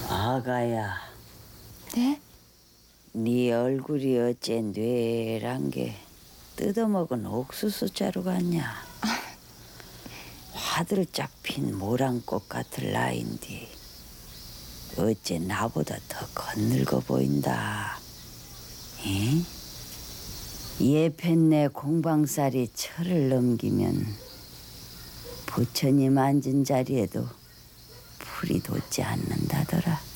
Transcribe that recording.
아가야, 네? 네 얼굴이 어째 뇌란 게 뜯어먹은 옥수수 자루 같냐? 화들짝 핀 모란꽃 같을 나인데 어째 나보다 더 건늙어 보인다. 에? 예편내 공방살이 철을 넘기면 부처님 앉은 자리에도 풀이 돋지 않는다더라.